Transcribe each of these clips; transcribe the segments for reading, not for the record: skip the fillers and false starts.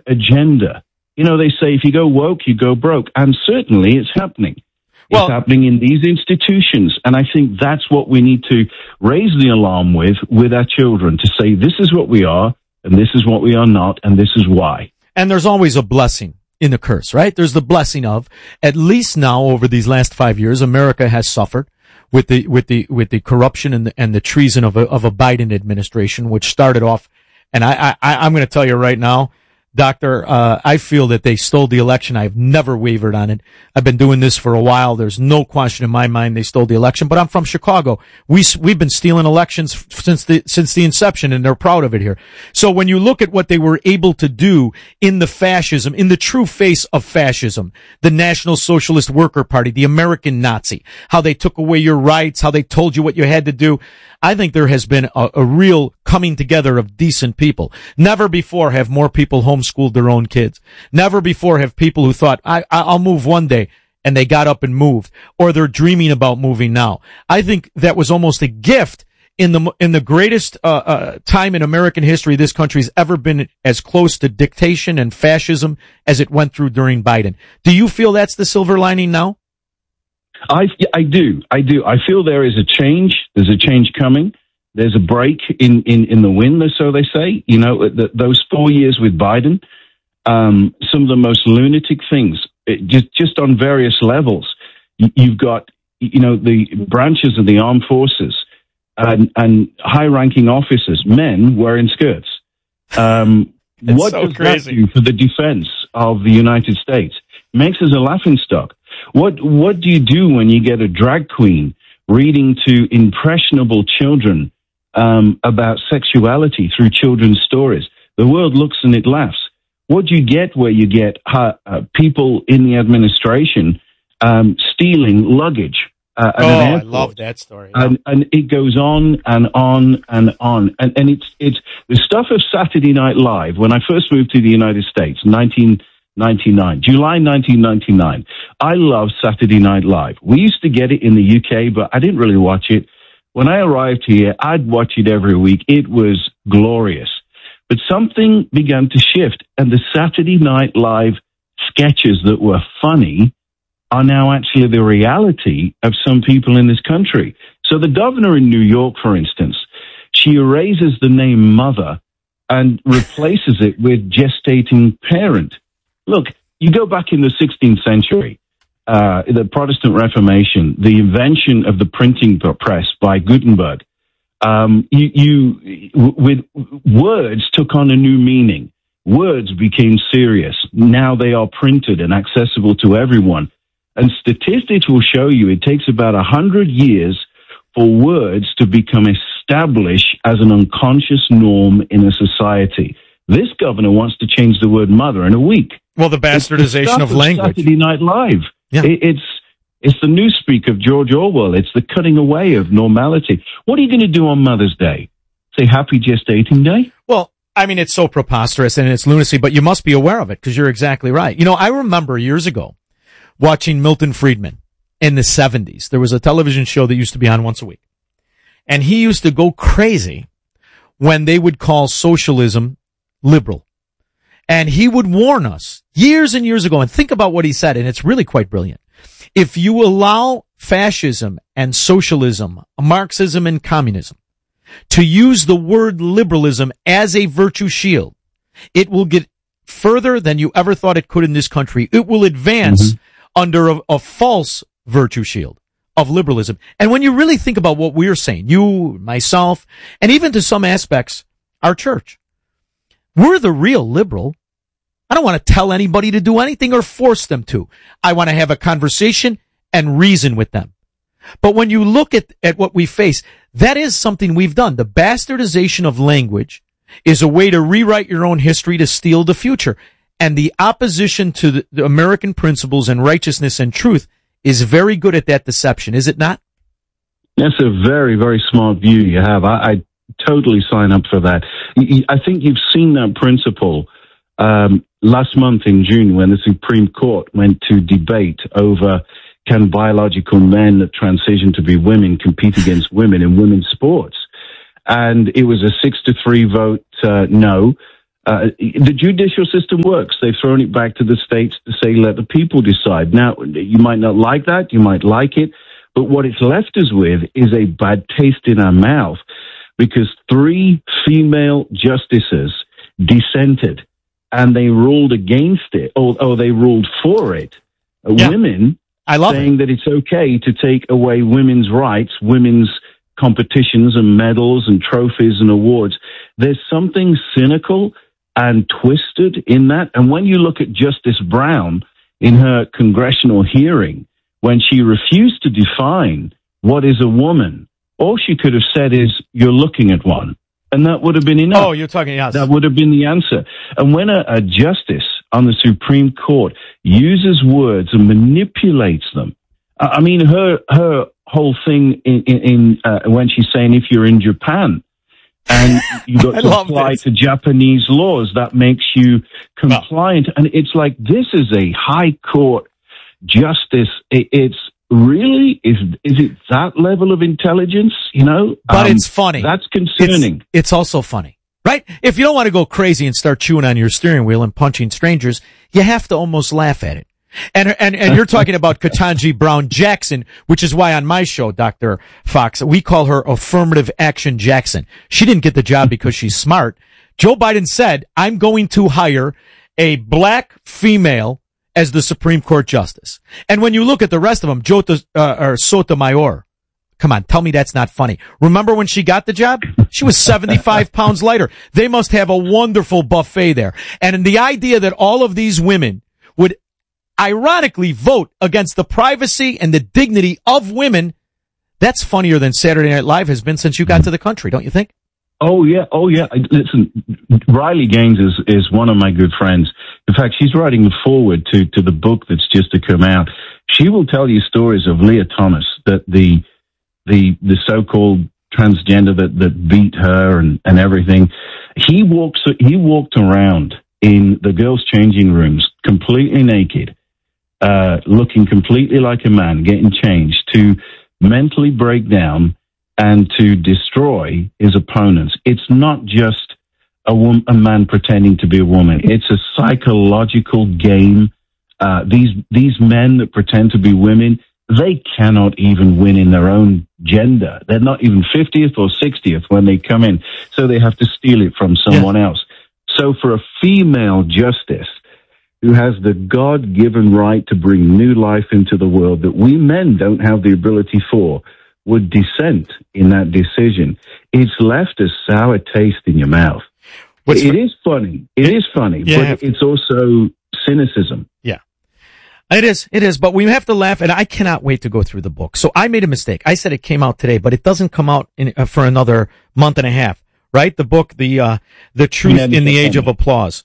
agenda. They say if you go woke, you go broke. And certainly it's happening. It's happening in these institutions. And I think that's what we need to raise the alarm with our children, to say this is what we are, and this is what we are not, and this is why. And there's always a blessing in the curse, right? There's the blessing of, at least now over these last 5 years, America has suffered with the corruption and the treason of a Biden administration, which started off. And I'm going to tell you right now, Doctor, I feel that they stole the election. I've never wavered on it. I've been doing this for a while. There's no question in my mind they stole the election, but I'm from Chicago. We've been stealing elections since the inception, and they're proud of it here. So when you look at what they were able to do in the fascism, in the true face of fascism, the National Socialist Worker Party, the American Nazi, how they took away your rights, how they told you what you had to do, I think there has been a real coming together of decent people. Never before have more people homeschooled their own kids. Never before have people who thought, I'll move one day, and they got up and moved, or they're dreaming about moving now. I think that was almost a gift in the greatest time in American history. This country's ever been as close to dictation and fascism as it went through during Biden. Do you feel that's the silver lining now? I do. I feel there is a change. There's a change coming. There's a break in the wind, so they say. Those 4 years with Biden, some of the most lunatic things, just on various levels. You've got, the branches of the armed forces and high-ranking officers, men wearing skirts. What so does crazy. that do for the defense of the United States? It makes us a laughingstock. What do you do when you get a drag queen reading to impressionable children about sexuality through children's stories? The world looks and it laughs. What do you get where you get people in the administration stealing luggage at an airport? I love that story. Yeah. And it goes on and on and on. And it's the stuff of Saturday Night Live. When I first moved to the United States, July 1999. I love Saturday Night Live. We used to get it in the UK, but I didn't really watch it. When I arrived here, I'd watch it every week. It was glorious. But something began to shift, and the Saturday Night Live sketches that were funny are now actually the reality of some people in this country. So the governor in New York, for instance, she erases the name mother and replaces it with gestating parent. Look, you go back in the 16th century, the Protestant Reformation, the invention of the printing press by Gutenberg, with words took on a new meaning. Words became serious. Now they are printed and accessible to everyone. And statistics will show you it takes about 100 years for words to become established as an unconscious norm in a society. This governor wants to change the word mother in a week. Well, the bastardization of language. Saturday Night Live. Yeah. It's the newspeak of George Orwell. It's the cutting away of normality. What are you going to do on Mother's Day? Say happy gestating day? Well, I mean, it's so preposterous and it's lunacy, but you must be aware of it because you're exactly right. I remember years ago watching Milton Friedman in the 70s. There was a television show that used to be on once a week. And he used to go crazy when they would call socialism liberal. And he would warn us years and years ago, and think about what he said, and it's really quite brilliant. If you allow fascism and socialism, Marxism and communism, to use the word liberalism as a virtue shield, it will get further than you ever thought it could in this country. It will advance under a false virtue shield of liberalism. And when you really think about what we're saying, you, myself, and even to some aspects, our church, we're the real liberal. I don't want to tell anybody to do anything or force them to. I want to have a conversation and reason with them. But when you look at what we face, that is something we've done. The bastardization of language is a way to rewrite your own history to steal the future. And the opposition to the American principles and righteousness and truth is very good at that deception, is it not? That's a very, very smart view you have. I totally sign up for that. I think you've seen that principle last month in June when the Supreme Court went to debate over can biological men that transition to be women compete against women in women's sports. And it was a 6-3 vote no. The judicial system works. They've thrown it back to the states to say, let the people decide. Now, you might not like that. You might like it. But what it's left us with is a bad taste in our mouth, because 3 female justices dissented and they ruled against it, or they ruled for it. Yeah. Women saying that it's okay to take away women's rights, women's competitions and medals and trophies and awards. There's something cynical and twisted in that. And when you look at Justice Brown in her congressional hearing, when she refused to define what is a woman, all she could have said is, you're looking at one. And that would have been enough. Oh, you're talking, yes. That would have been the answer. And when a justice on the Supreme Court uses words and manipulates them, I mean, her whole thing in when she's saying, if you're in Japan and you got to apply to Japanese laws, that makes you compliant. And it's like, this is a high court justice. It's really, is it that level of intelligence? You know, but it's funny. That's concerning. It's also funny, right? If you don't want to go crazy and start chewing on your steering wheel and punching strangers, you have to almost laugh at it. And you're talking about Ketanji Brown Jackson, which is why on my show, Dr. Fox, we call her Affirmative Action Jackson. She didn't get the job because she's smart. Joe Biden said, I'm going to hire a black female as the Supreme Court justice. And when you look at the rest of them, Sotomayor, come on, tell me that's not funny. Remember when she got the job? She was 75 pounds lighter. They must have a wonderful buffet there. And the idea that all of these women would ironically vote against the privacy and the dignity of women, that's funnier than Saturday Night Live has been since you got to the country, don't you think? Oh yeah. Listen, Riley Gaines is one of my good friends. In fact, she's writing the foreword to the book that's just to come out. She will tell you stories of Leah Thomas, that the so-called transgender that beat her and everything. He walked around in the girls' changing rooms completely naked, looking completely like a man, getting changed, to mentally break down and to destroy his opponents. It's not just a man pretending to be a woman. It's a psychological game. These men that pretend to be women, they cannot even win in their own gender. They're not even 50th or 60th when they come in, so they have to steal it from someone else. So for a female justice who has the God-given right to bring new life into the world that we men don't have the ability for, would dissent in that decision, it's left a sour taste in your mouth. It is funny. It is funny, but it's also cynicism. Yeah. It is, but we have to laugh, and I cannot wait to go through the book. So I made a mistake. I said it came out today, but it doesn't come out for another month and a half, right? The book, The Truth in the Age of Applause.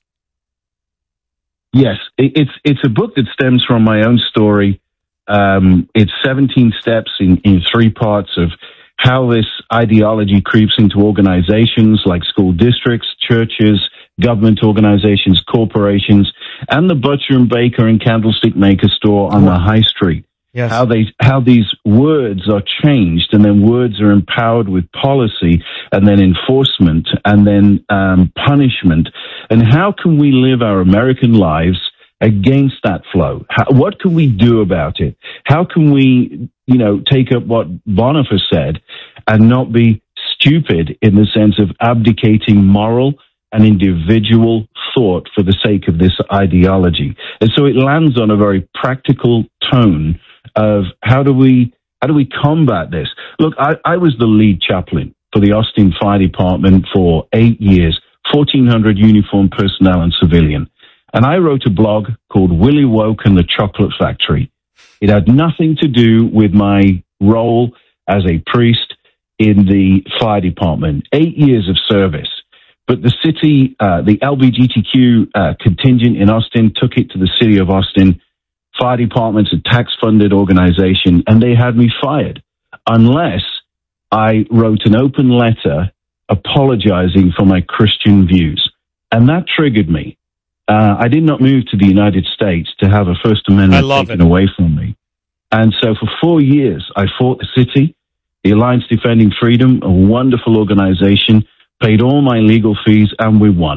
Yes, it's a book that stems from my own story. It's 17 steps in 3 parts of how this ideology creeps into organizations like school districts, churches, government organizations, corporations, and the butcher and baker and candlestick maker store on the high street. Yes. How these words are changed, and then words are empowered with policy, and then enforcement, and then punishment. And how can we live our American lives against that flow? What can we do about it? How can we, take up what Bonhoeffer said and not be stupid in the sense of abdicating moral and individual thought for the sake of this ideology? And so it lands on a very practical tone of how do we combat this? Look, I was the lead chaplain for the Austin Fire Department for 8 years, 1,400 uniformed personnel and civilian. And I wrote a blog called Willie Woke and the Chocolate Factory. It had nothing to do with my role as a priest in the fire department. 8 years of service. But the city, the LGBTQ contingent in Austin took it to the city of Austin. Fire department's a tax-funded organization, and they had me fired unless I wrote an open letter apologizing for my Christian views. And that triggered me. I did not move to the United States to have a First Amendment taken away from me. And so for 4 years, I fought the city, the Alliance Defending Freedom, a wonderful organization, paid all my legal fees, and we won.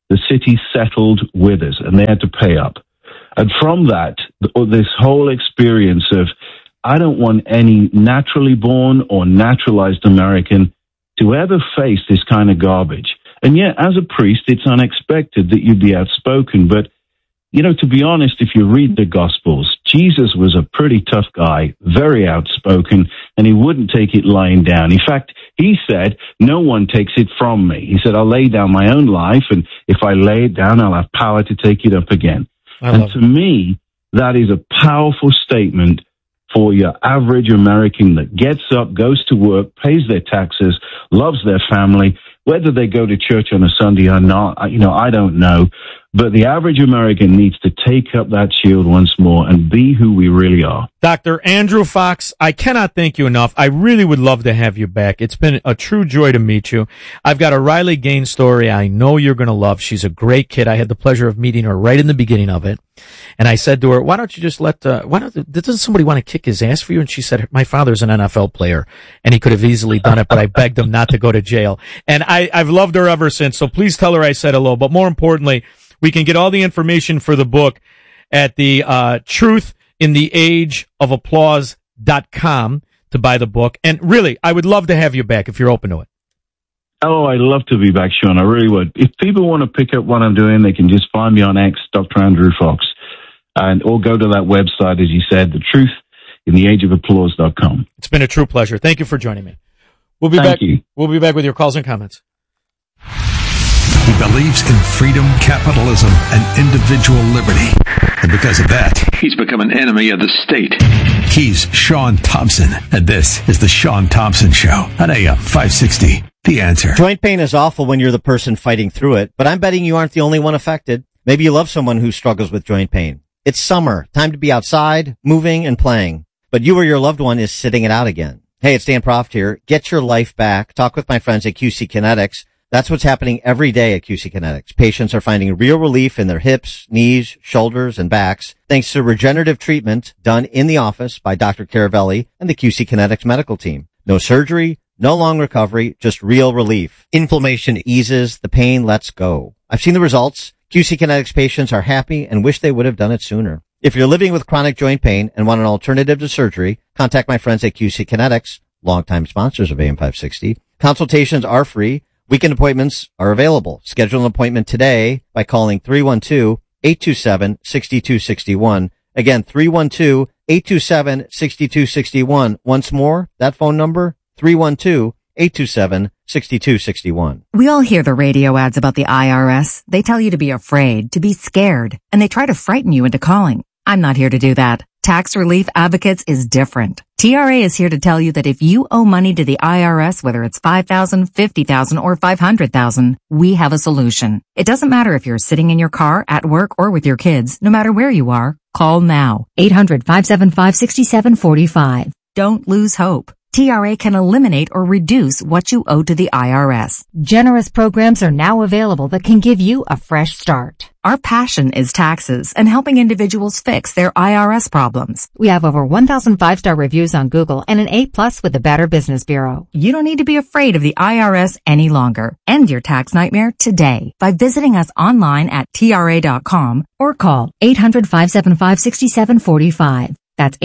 the city settled with us, and they had to pay up. And from that, this whole experience of, I don't want any naturally born or naturalized American to ever face this kind of garbage. And yet, as a priest, it's unexpected that you'd be outspoken. But, you know, to be honest, if you read the Gospels, Jesus was a pretty tough guy, very outspoken, and he wouldn't take it lying down. In fact, he said, no one takes it from me. He said, I'll lay down my own life, and if I lay it down, I'll have power to take it up again. And to me, that is a powerful statement for your average American that gets up, goes to work, pays their taxes, loves their family, whether they go to church on a Sunday or not, you know, I don't know. But the average American needs to take up that shield once more and be who we really are. Dr. Andrew Fox, I cannot thank you enough. I really would love to have you back. It's been a true joy to meet you. I've got a Riley Gaines story I know you're going to love. She's a great kid. I had the pleasure of meeting her right in the beginning of it. And I said to her, why don't you just doesn't somebody want to kick his ass for you? And she said, my father's an NFL player and he could have easily done it, but I begged him not to go to jail. And I've loved her ever since. So please tell her I said hello. But more importantly, we can get all the information for the book at the truthintheageofapplause.com to buy the book. And really, I would love to have you back if you're open to it. Oh, I'd love to be back, Sean. I really would. If people want to pick up what I'm doing, they can just find me on X, Dr. Andrew Fox, or go to that website, as you said, truthintheageofapplause.com. It's been a true pleasure. Thank you for joining me. We'll be Thank back. you. We'll be back with your calls and comments. He believes in freedom, capitalism, and individual liberty. And because of that, he's become an enemy of the state. He's Sean Thompson, and this is The Sean Thompson Show on AM 560. The Answer. Joint pain is awful when you're the person fighting through it, but I'm betting you aren't the only one affected. Maybe you love someone who struggles with joint pain. It's summer, time to be outside, moving and playing, but you or your loved one is sitting it out again. Hey, it's Dan Proft here. Get your life back. Talk with my friends at QC Kinetics. That's what's happening every day at QC Kinetics. Patients are finding real relief in their hips, knees, shoulders, and backs thanks to regenerative treatment done in the office by Dr. Caravelli and the QC Kinetics medical team. No surgery, no long recovery, just real relief. Inflammation eases, the pain lets go. I've seen the results. QC Kinetics patients are happy and wish they would have done it sooner. If you're living with chronic joint pain and want an alternative to surgery, contact my friends at QC Kinetics, longtime sponsors of AM 560. Consultations are free. Weekend appointments are available. Schedule an appointment today by calling 312-827-6261. Again, 312-827-6261. Once more, that phone number, 312-827-6261. We all hear the radio ads about the IRS. They tell you to be afraid, to be scared, and they try to frighten you into calling. I'm not here to do that. Tax Relief Advocates is different. TRA is here to tell you that if you owe money to the IRS, whether it's $5,000, $50,000, or $500,000, we have a solution. It doesn't matter if you're sitting in your car, at work, or with your kids. No matter where you are, call now. 800-575-6745. Don't lose hope. TRA can eliminate or reduce what you owe to the IRS. Generous programs are now available that can give you a fresh start. Our passion is taxes and helping individuals fix their IRS problems. We have over 1,000 5-star reviews on Google and an A+ with the Better Business Bureau. You don't need to be afraid of the IRS any longer. End your tax nightmare today by visiting us online at TRA.com or call 800-575-6745. That's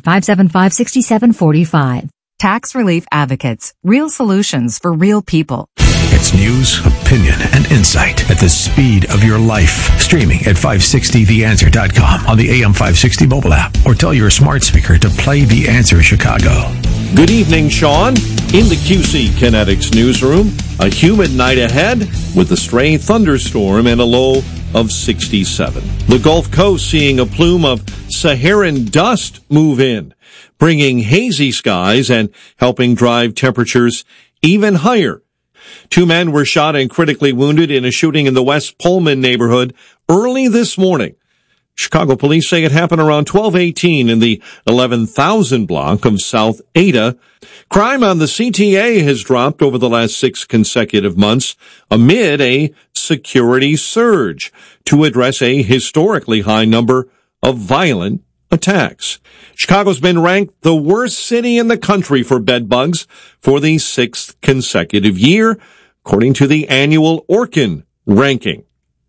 800-575-6745. Tax Relief Advocates. Real solutions for real people. It's news, opinion, and insight at the speed of your life. Streaming at 560theanswer.com on the AM 560 mobile app, or tell your smart speaker to play The Answer Chicago. Good evening, Sean. In the QC Kinetics newsroom, a humid night ahead with a stray thunderstorm and a low of 67. The Gulf Coast seeing a plume of Saharan dust move in, bringing hazy skies and helping drive temperatures even higher. 2 men were shot and critically wounded in a shooting in the West Pullman neighborhood early this morning. Chicago police say it happened around 12:18 in the 11,000 block of South Ada. Crime on the CTA has dropped over the last 6 consecutive months amid a security surge to address a historically high number of violent attacks. Chicago's been ranked the worst city in the country for bed bugs for the 6th consecutive year, according to the annual Orkin ranking.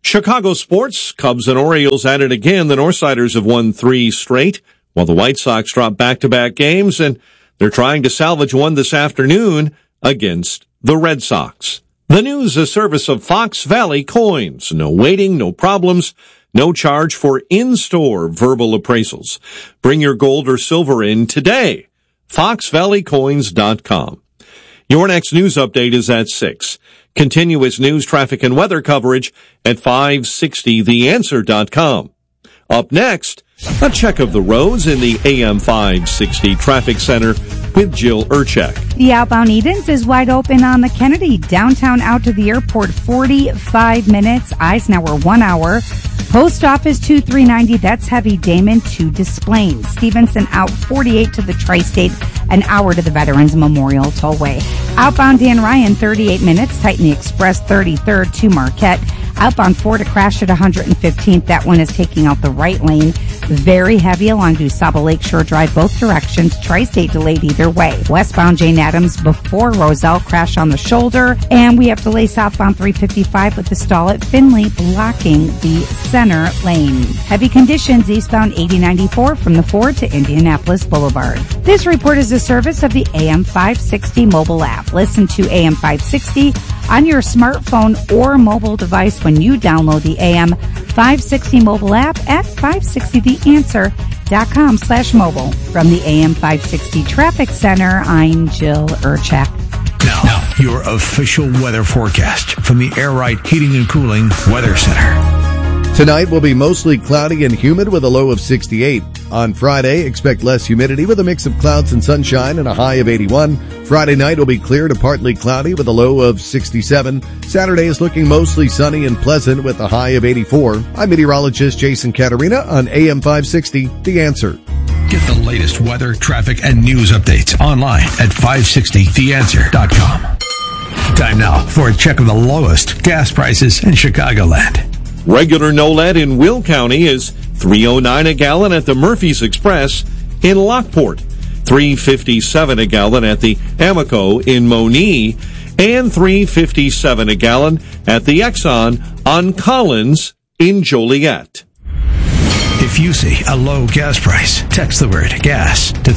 Chicago sports, Cubs and Orioles at it again. The Northsiders have won 3 straight, while the White Sox dropped back-to-back games, and they're trying to salvage one this afternoon against the Red Sox. The news, a service of Fox Valley Coins. No waiting, no problems, no charge for in-store verbal appraisals. Bring your gold or silver in today. FoxValleyCoins.com. Your next news update is at 6. Continuous news, traffic, and weather coverage at 560theanswer.com. Up next, a check of the roads in the AM 560 Traffic Center with Jill Urchek. The outbound Edens is wide open on the Kennedy. Downtown out to the airport, 45 minutes. Eisenhower, 1 hour. Post Office 2390, that's heavy. Damon to Des Plaines. Stevenson out 48 to the Tri-State, an hour to the Veterans Memorial Tollway. Outbound Dan Ryan, 38 minutes. Tighten the Express 33rd to Marquette. Outbound 4 to Crash at 115th. That one is taking out the right lane. Very heavy along DuSable Lakeshore Drive, both directions. Tri-State delayed either way. Westbound Jane Addams before Roselle, crash on the shoulder. And we have delay southbound 355 with the stall at Finley blocking the center lane. Heavy conditions eastbound 8094 from the Ford to Indianapolis Boulevard. This report is a service of the AM 560 mobile app. Listen to AM 560 on your smartphone or mobile device when you download the AM 560 mobile app at 560theanswer.com/mobile. From the AM 560 Traffic Center, I'm Jill Urchek. Now, your official weather forecast from the Air Right Heating and Cooling Weather Center. Tonight will be mostly cloudy and humid with a low of 68. On Friday, expect less humidity with a mix of clouds and sunshine and a high of 81. Friday night will be clear to partly cloudy with a low of 67. Saturday is looking mostly sunny and pleasant with a high of 84. I'm meteorologist Jason Caterina on AM 560, The Answer. Get the latest weather, traffic, and news updates online at 560theanswer.com. Time now for a check of the lowest gas prices in Chicagoland. Regular no lead in Will County is $3.09 a gallon at the Murphy's Express in Lockport, $3.57 a gallon at the Amico in Monee, and $3.57 a gallon at the Exxon on Collins in Joliet. If you see a low gas price, text the word gas to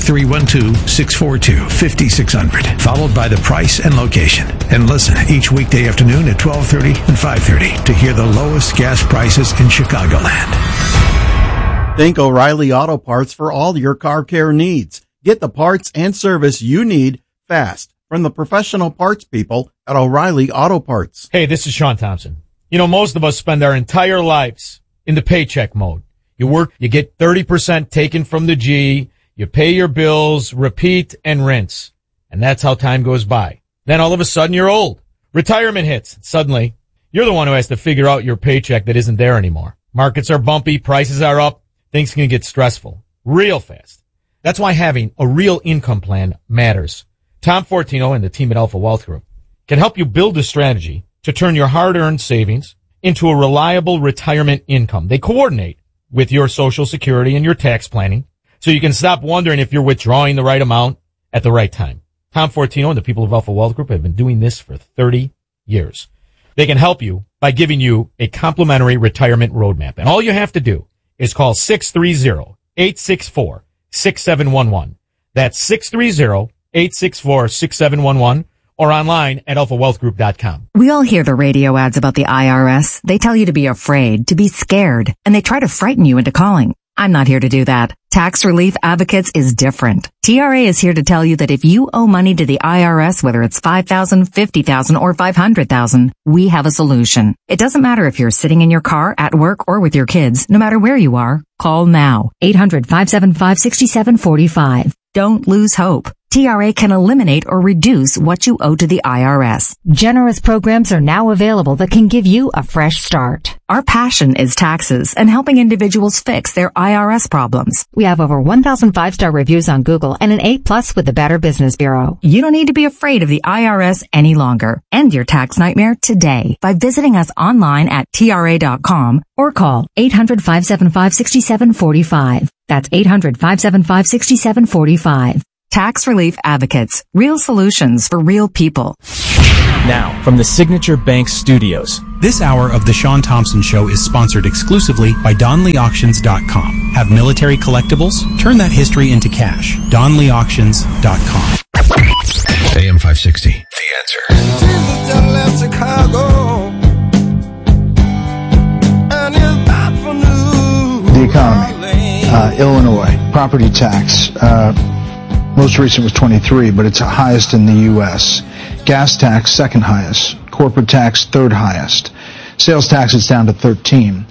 312-642-5600, followed by the price and location. And listen each weekday afternoon at 12:30 and 5:30 to hear the lowest gas prices in Chicagoland. Think O'Reilly Auto Parts for all your car care needs. Get the parts and service you need fast from the professional parts people at O'Reilly Auto Parts. Hey, this is Sean Thompson. You know, most of us spend our entire lives in the paycheck mode. You work, you get 30% taken from the G, you pay your bills, repeat and rinse. And that's how time goes by. Then all of a sudden you're old. Retirement hits. Suddenly, you're the one who has to figure out your paycheck that isn't there anymore. Markets are bumpy, prices are up, things can get stressful real fast. That's why having a real income plan matters. Tom Fortino and the team at Alpha Wealth Group can help you build a strategy to turn your hard-earned savings into a reliable retirement income. They coordinate with your Social Security and your tax planning, so you can stop wondering if you're withdrawing the right amount at the right time. Tom Fortino and the people of Alpha Wealth Group have been doing this for 30 years. They can help you by giving you a complimentary retirement roadmap. And all you have to do is call 630-864-6711. That's 630-864-6711. Or online at alphawealthgroup.com. We all hear the radio ads about the IRS. They tell you to be afraid, to be scared, and they try to frighten you into calling. I'm not here to do that. Tax Relief Advocates is different. TRA is here to tell you that if you owe money to the IRS, whether it's $5,000, $50,000, or $500,000, we have a solution. It doesn't matter if you're sitting in your car, at work, or with your kids. No matter where you are, call now. 800-575-6745. Don't lose hope. TRA can eliminate or reduce what you owe to the IRS. Generous programs are now available that can give you a fresh start. Our passion is taxes and helping individuals fix their IRS problems. We have over 1,000 5-star reviews on Google and an A+ with the Better Business Bureau. You don't need to be afraid of the IRS any longer. End your tax nightmare today by visiting us online at TRA.com or call 800-575-6745. That's 800-575-6745. Tax Relief Advocates. Real solutions for real people. Now, from the Signature Bank Studios. This hour of The Sean Thompson Show is sponsored exclusively by DonleyAuctions.com. Have military collectibles? Turn that history into cash. DonleyAuctions.com. AM 560. The Answer. The economy. Illinois. Property tax. Most recent was 23, but it's the highest in the U.S. Gas tax, second highest. Corporate tax, third highest. Sales tax is down to 13.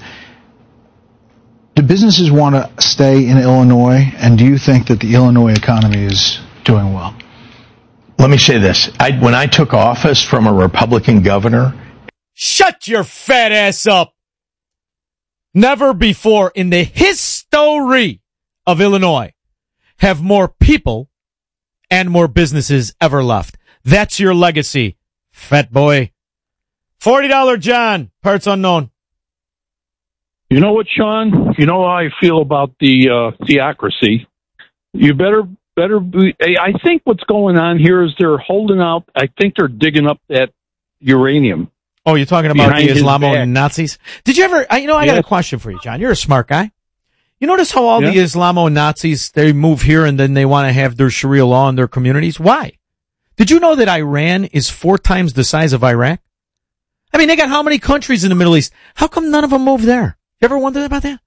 Do businesses want to stay in Illinois, and do you think that the Illinois economy is doing well? Let me say this. When I took office from a Republican governor... Shut your fat ass up! Never before in the history of Illinois have more people and more businesses ever left. That's your legacy, fat boy. $40 John, parts unknown. You know what, Sean? You know how I feel about the theocracy. You better be. I think what's going on here is they're holding out. I think they're digging up that uranium. Oh, you're talking about the Islamo-Nazis? Did you ever, I got a question for you, John. You're a smart guy. You notice how all the Islamo-Nazis, they move here and then they want to have their Sharia law in their communities? Why? Did you know that Iran is 4 times the size of Iraq? I mean, they got how many countries in the Middle East? How come none of them move there? You ever wondered about that?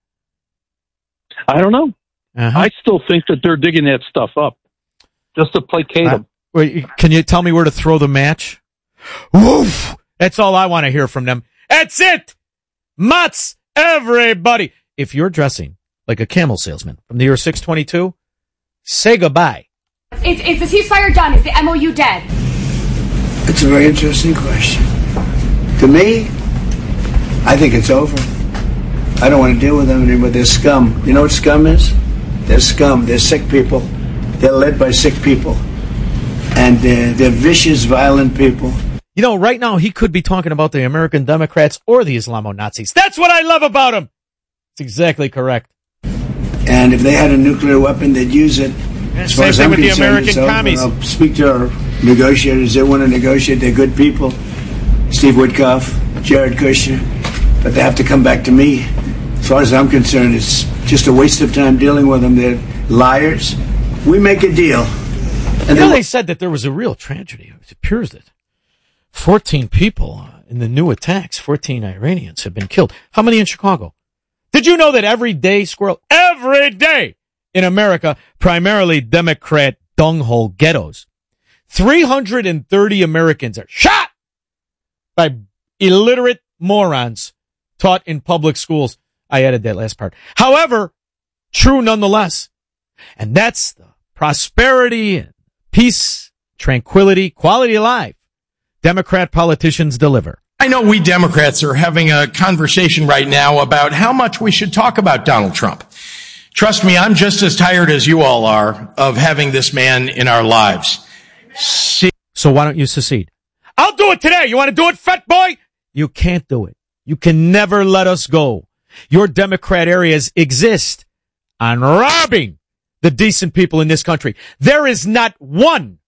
I don't know. I still think that they're digging that stuff up just to placate them. Wait, can you tell me where to throw the match? Woof! That's all I want to hear from them. That's it! Mutts, everybody! If you're dressing like a camel salesman from the year 622, say goodbye. Is the ceasefire done? Is the MOU dead? It's a very interesting question. To me, I think it's over. I don't want to deal with them anymore. They're scum. You know what scum is? They're scum. They're sick people. They're led by sick people. And they're vicious, violent people. You know, right now he could be talking about the American Democrats or the Islamo-Nazis. That's what I love about him. It's exactly correct. And if they had a nuclear weapon, they'd use it. As far as I'm concerned, with the American commies. I'll speak to our negotiators. They want to negotiate. They're good people. Steve Witkoff, Jared Kushner. But they have to come back to me. As far as I'm concerned, it's just a waste of time dealing with them. They're liars. We make a deal. And they said that there was a real tragedy. It appears that 14 people in the new attacks, 14 Iranians have been killed. How many in Chicago? Did you know that every day in America, primarily Democrat dunghole ghettos, 330 Americans are shot by illiterate morons taught in public schools. I added that last part. However, true nonetheless. And that's the prosperity and peace, tranquility, quality of life Democrat politicians deliver. I know we Democrats are having a conversation right now about how much we should talk about Donald Trump. Trust me, I'm just as tired as you all are of having this man in our lives. So why don't you secede? I'll do it today. You want to do it, fat boy? You can't do it. You can never let us go. Your Democrat areas exist on robbing the decent people in this country. There is not one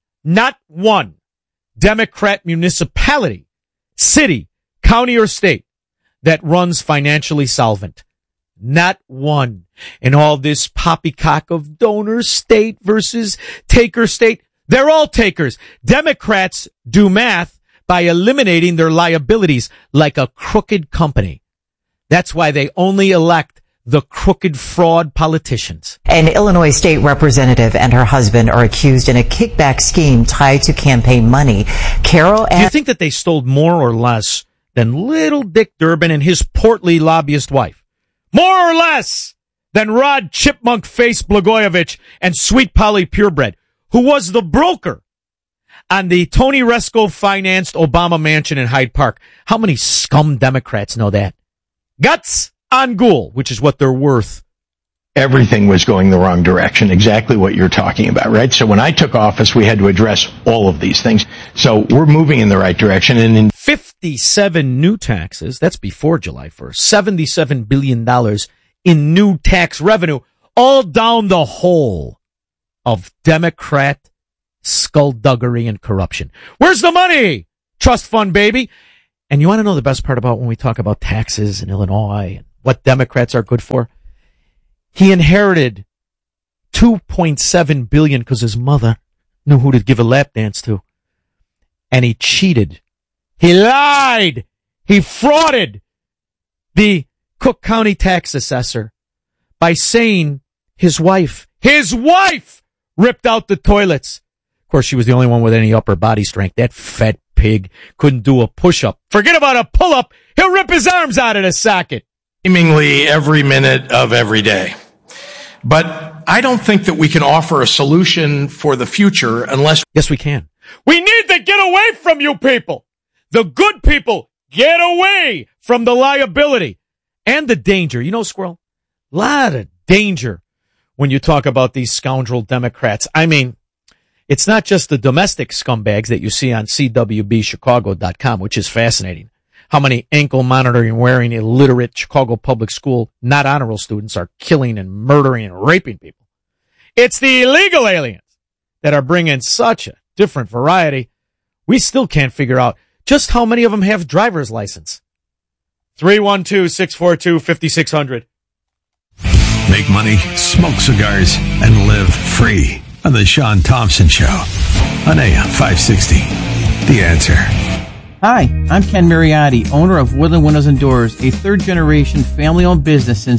Democrat municipality, city, county, or state that runs financially solvent. Not one. And all this poppycock of donor state versus taker state, they're all takers. Democrats do math by eliminating their liabilities like a crooked company. That's why they only elect the crooked fraud politicians. An Illinois state representative and her husband are accused in a kickback scheme tied to campaign money. Carol, do you think that they stole more or less than little Dick Durbin and his portly lobbyist wife? More or less than Rod Chipmunk Face Blagojevich and Sweet Polly Purebred, who was the broker on the Tony Resco financed Obama mansion in Hyde Park. How many scum Democrats know that? Guts on Ghoul, which is what they're worth. Everything was going the wrong direction, exactly what you're talking about, right? So when I took office, we had to address all of these things. So we're moving in the right direction. And in 57 new taxes, that's before July 1st, $77 billion in new tax revenue, all down the hole of Democrat skullduggery and corruption. Where's the money? Trust fund, baby. And you want to know the best part about when we talk about taxes in Illinois and what Democrats are good for? He inherited $2.7 billion because his mother knew who to give a lap dance to. And he cheated. He lied. He frauded the Cook County tax assessor by saying his wife ripped out the toilets. Of course, she was the only one with any upper body strength. That fat pig couldn't do a push-up. Forget about a pull-up. He'll rip his arms out of the socket. Seemingly every minute of every day. But I don't think that we can offer a solution for the future unless... Yes, we can. We need to get away from you people. The good people, get away from the liability and the danger. You know, Squirrel, a lot of danger when you talk about these scoundrel Democrats. I mean, it's not just the domestic scumbags that you see on CWBChicago.com, which is fascinating. How many ankle monitoring wearing illiterate Chicago public school, not honor roll students are killing and murdering and raping people. It's the illegal aliens that are bringing such a different variety. We still can't figure out just how many of them have driver's license. 312-642-5600. Make money, smoke cigars, and live free on the Sean Thompson Show on AM 560. The Answer. Hi, I'm Ken Mariotti, owner of Woodland Windows and Doors, a third-generation family-owned business since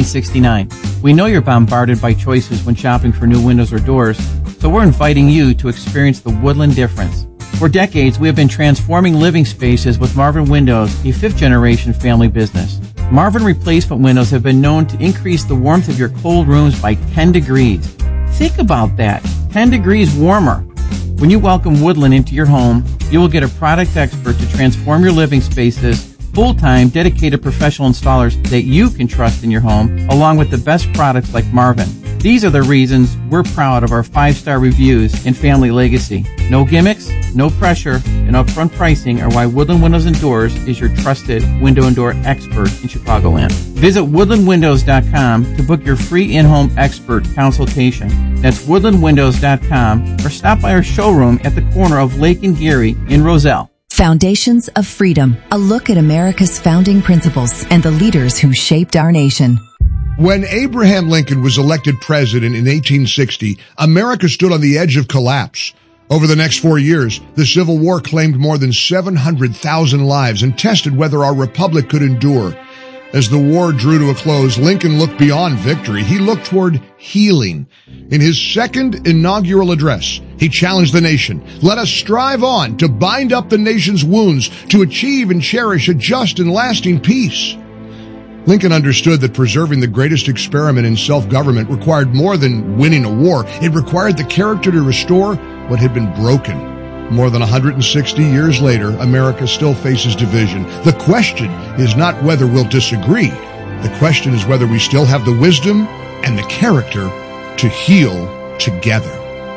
1969. We know you're bombarded by choices when shopping for new windows or doors, so we're inviting you to experience the Woodland difference. For decades, we have been transforming living spaces with Marvin Windows, a fifth-generation family business. Marvin replacement windows have been known to increase the warmth of your cold rooms by 10 degrees. Think about that, 10 degrees warmer. When you welcome Woodland into your home, you will get a product expert to transform your living spaces, full-time, dedicated professional installers that you can trust in your home, along with the best products like Marvin. These are the reasons we're proud of our 5-star reviews and family legacy. No gimmicks, no pressure, and upfront pricing are why Woodland Windows and Doors is your trusted window and door expert in Chicagoland. Visit woodlandwindows.com to book your free in-home expert consultation. That's woodlandwindows.com, or stop by our showroom at the corner of Lake and Geary in Roselle. Foundations of Freedom, a look at America's founding principles and the leaders who shaped our nation. When Abraham Lincoln was elected president in 1860, America stood on the edge of collapse. Over the next 4 years, the Civil War claimed more than 700,000 lives and tested whether our republic could endure. As the war drew to a close, Lincoln looked beyond victory. He looked toward healing. In his second inaugural address, he challenged the nation. Let us strive on to bind up the nation's wounds, to achieve and cherish a just and lasting peace. Lincoln understood that preserving the greatest experiment in self-government required more than winning a war. It required the character to restore what had been broken. More than 160 years later, America still faces division. The question is not whether we'll disagree. The question is whether we still have the wisdom and the character to heal together.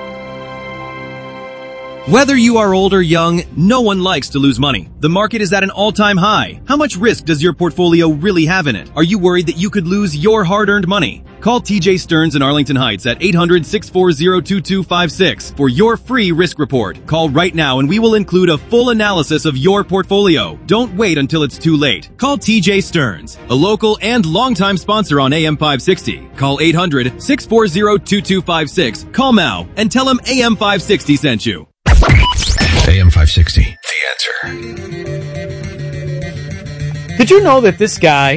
Whether you are old or young, no one likes to lose money. The market is at an all-time high. How much risk does your portfolio really have in it? Are you worried that you could lose your hard-earned money? Call TJ Stearns in Arlington Heights at 800-640-2256 for your free risk report. Call right now and we will include a full analysis of your portfolio. Don't wait until it's too late. Call TJ Stearns, a local and longtime sponsor on AM 560. Call 800-640-2256. Call now and tell him AM 560 sent you. AM 560. The Answer. Did you know that this guy,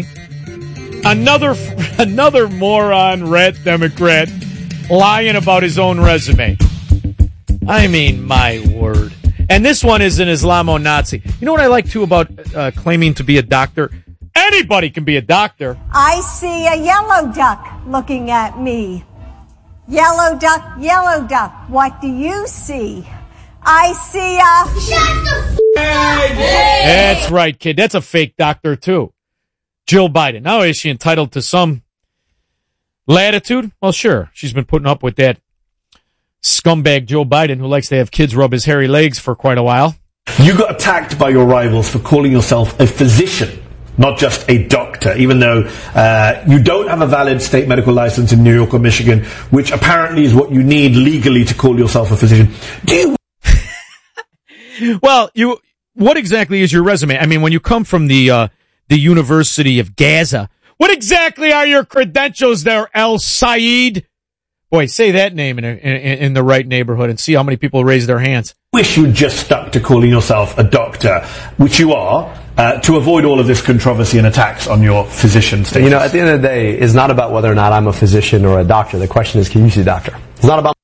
another moron, rat Democrat, lying about his own resume? I mean, my word. And this one is an Islamo-Nazi. You know what I like, too, about claiming to be a doctor? Anybody can be a doctor. I see a yellow duck looking at me. Yellow duck, what do you see? I see a... Shut the f*** That's right, kid. That's a fake doctor, too. Jill Biden. Now, is she entitled to some latitude? Well, sure. She's been putting up with that scumbag Joe Biden, who likes to have kids rub his hairy legs for quite a while. You got attacked by your rivals for calling yourself a physician, not just a doctor, even though you don't have a valid state medical license in New York or Michigan, which apparently is what you need legally to call yourself a physician. Do you... Well, what exactly is your resume? I mean, when you come from the University of Gaza, what exactly are your credentials there, El Said? Boy, say that name in the right neighborhood and see how many people raise their hands. Wish you'd just stuck to calling yourself a doctor, which you are, to avoid all of this controversy and attacks on your physician status. You know, at the end of the day, it's not about whether or not I'm a physician or a doctor. The question is, can you see a doctor? It's not about...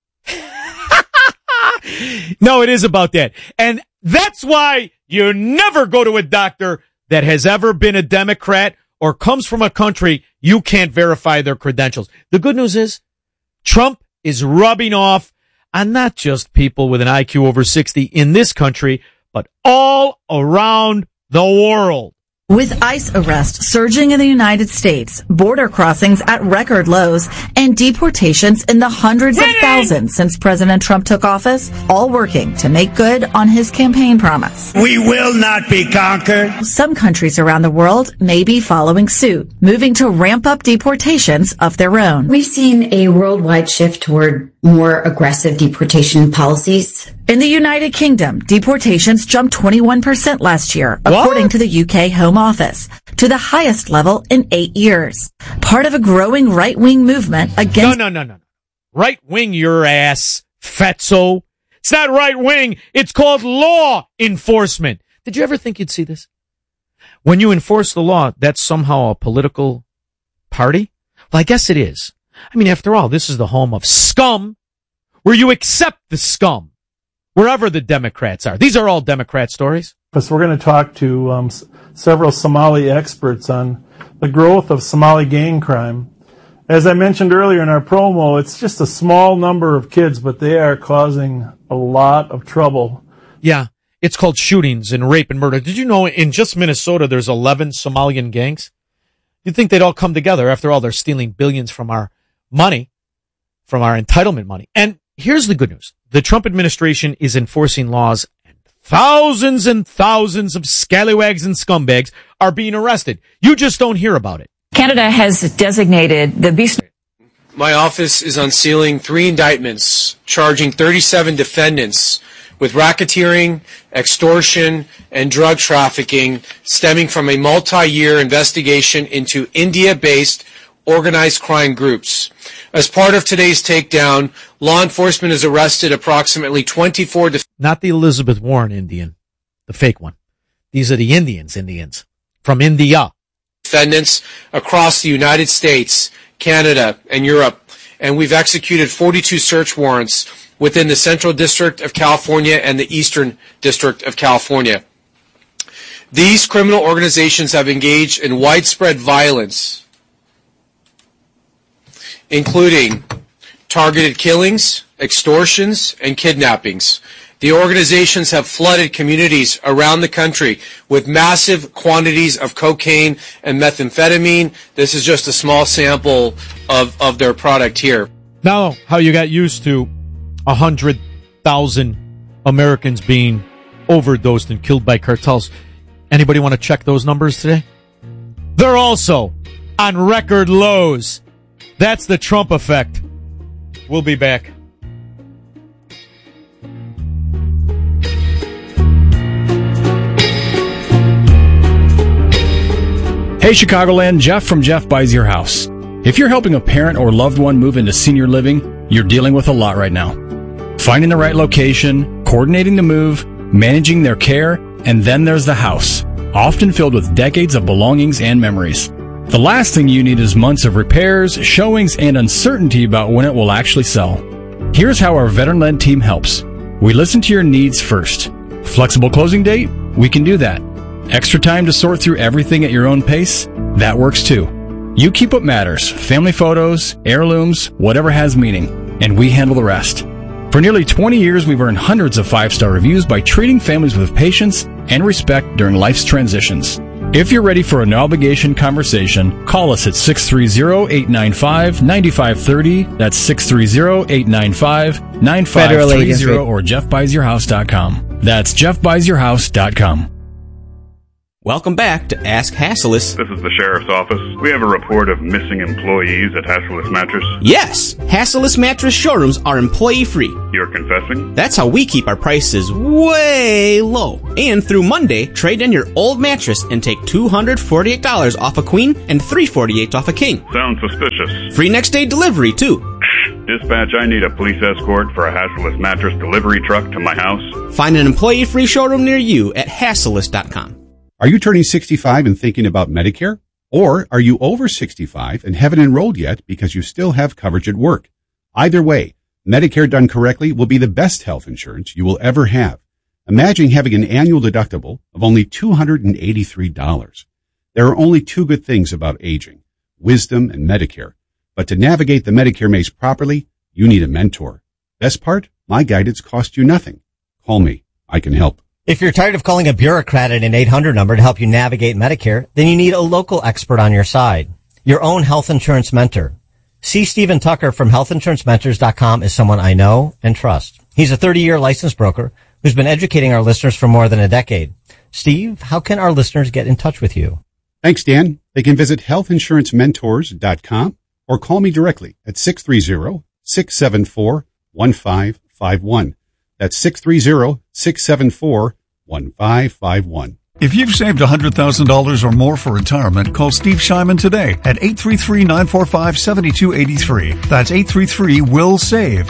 No, it is about that. And that's why you never go to a doctor that has ever been a Democrat or comes from a country you can't verify their credentials. The good news is Trump is rubbing off on not just people with an IQ over 60 in this country, but all around the world. With ICE arrests surging in the United States, border crossings at record lows, and deportations in the hundreds of thousands since President Trump took office, all working to make good on his campaign promise. We will not be conquered. Some countries around the world may be following suit, moving to ramp up deportations of their own. We've seen a worldwide shift toward more aggressive deportation policies. In the United Kingdom, deportations jumped 21% last year, according to the UK Home Office, to the highest level in 8 years. Part of a growing right-wing movement against... No. Right-wing your ass, fatso. It's not right-wing. It's called law enforcement. Did you ever think you'd see this? When you enforce the law, that's somehow a political party? Well, I guess it is. I mean, after all, this is the home of scum, where you accept the scum. Wherever the Democrats are. These are all Democrat stories. We're going to talk to several Somali experts on the growth of Somali gang crime. As I mentioned earlier in our promo, it's just a small number of kids, but they are causing a lot of trouble. Yeah, it's called shootings and rape and murder. Did you know in just Minnesota there's 11 Somalian gangs? You'd think they'd all come together. After all, they're stealing billions from our money, from our entitlement money. And here's the good news. The Trump administration is enforcing laws, and thousands of scallywags and scumbags are being arrested. You just don't hear about it. Canada has designated the beast. My office is unsealing 3 indictments charging 37 defendants with racketeering, extortion, and drug trafficking stemming from a multi-year investigation into India-based organized crime groups. As part of today's takedown, law enforcement has arrested approximately 24 Not the Elizabeth Warren Indian, the fake one. These are the Indians from India. Defendants across the United States, Canada, and Europe, and we've executed 42 search warrants within the Central District of California and the Eastern District of California. These criminal organizations have engaged in widespread violence, including targeted killings, extortions, and kidnappings. The organizations have flooded communities around the country with massive quantities of cocaine and methamphetamine. This is just a small sample of their product here. Now, how you got used to 100,000 Americans being overdosed and killed by cartels. Anybody want to check those numbers today? They're also on record lows. That's the Trump effect. We'll be back. Hey Chicagoland, Jeff from Jeff Buys Your House. If you're helping a parent or loved one move into senior living, you're dealing with a lot right now. Finding the right location, coordinating the move, managing their care, and then there's the house, often filled with decades of belongings and memories. The last thing you need is months of repairs, showings, and uncertainty about when it will actually sell. Here's how our veteran-led team helps. We listen to your needs first. Flexible closing date? We can do that. Extra time to sort through everything at your own pace? That works too. You keep what matters, family photos, heirlooms, whatever has meaning, and we handle the rest. For nearly 20 years, we've earned hundreds of 5-star reviews by treating families with patience and respect during life's transitions. If you're ready for a no-obligation conversation, call us at 630-895-9530. That's 630-895-9530 or JeffBuysYourHouse.com. That's JeffBuysYourHouse.com. Welcome back to Ask Hassleus. This is the Sheriff's Office. We have a report of missing employees at Hassleus Mattress. Yes, Hassleus Mattress showrooms are employee-free. You're confessing? That's how we keep our prices way low. And through Monday, trade in your old mattress and take $248 off a queen and $348 off a king. Sounds suspicious. Free next day delivery, too. Dispatch, I need a police escort for a Hassleus Mattress delivery truck to my house. Find an employee-free showroom near you at hassleus.com. Are you turning 65 and thinking about Medicare? Or are you over 65 and haven't enrolled yet because you still have coverage at work? Either way, Medicare done correctly will be the best health insurance you will ever have. Imagine having an annual deductible of only $283. There are only two good things about aging, wisdom and Medicare. But to navigate the Medicare maze properly, you need a mentor. Best part? My guidance costs you nothing. Call me. I can help. If you're tired of calling a bureaucrat at an 800 number to help you navigate Medicare, then you need a local expert on your side. Your own health insurance mentor. C. Stephen Tucker from healthinsurancementors.com is someone I know and trust. He's a 30-year licensed broker who's been educating our listeners for more than a decade. Steve, how can our listeners get in touch with you? Thanks, Dan. They can visit healthinsurancementors.com or call me directly at 630-674-1551. That's 630-674-1551. If you've saved $100,000 or more for retirement, call Steve Shyman today at 833-945-7283. That's 833-WILL-SAVE.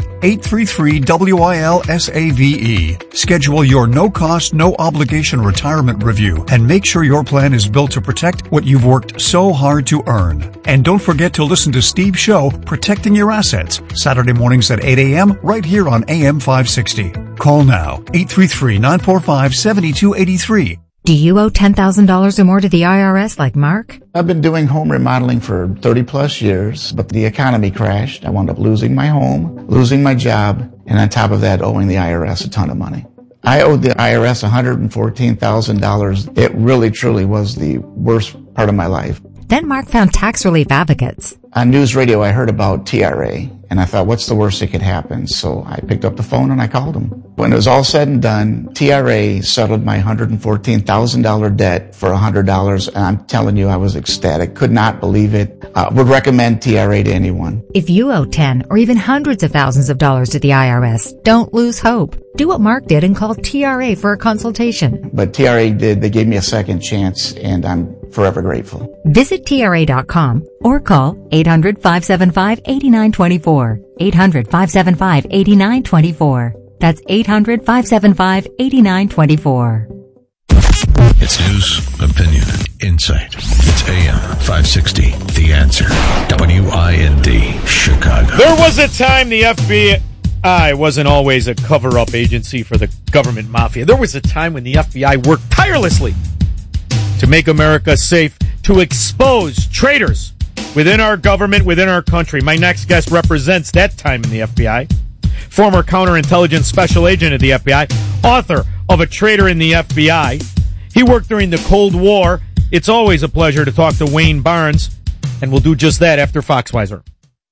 833-WILSAVE. Schedule your no-cost, no-obligation retirement review and make sure your plan is built to protect what you've worked so hard to earn. And don't forget to listen to Steve's show, Protecting Your Assets, Saturday mornings at 8 a.m. right here on AM 560. Call now, 833-945-7283. Do you owe $10,000 or more to the IRS like Mark? I've been doing home remodeling for 30 plus years, but the economy crashed. I wound up losing my home, losing my job, and on top of that, owing the IRS a ton of money. I owed the IRS $114,000. It really, truly was the worst part of my life. Then Mark found Tax Relief Advocates. On news radio, I heard about TRA, and I thought, what's the worst that could happen? So I picked up the phone and I called them. When it was all said and done, TRA settled my $114,000 debt for $100, and I'm telling you, I was ecstatic. Could not believe it. Would recommend TRA to anyone. If you owe 10 or even hundreds of thousands of dollars to the IRS, don't lose hope. Do what Mark did and call TRA for a consultation. But TRA did. They gave me a second chance, and I'm forever grateful. Visit TRA.com or call 800-575-8924. 800-575-8924. That's 800-575-8924. It's news, opinion, insight. It's AM 560, The Answer. WIND, Chicago. There was a time the FBI wasn't always a cover-up agency for the government mafia. There was a time when the FBI worked tirelessly to make America safe, to expose traitors within our government, within our country. My next guest represents that time in the FBI. Former counterintelligence special agent of the FBI, author of A Traitor in the FBI. He worked during the Cold War. It's always a pleasure to talk to Wayne Barnes, and we'll do just that after Foxweiser.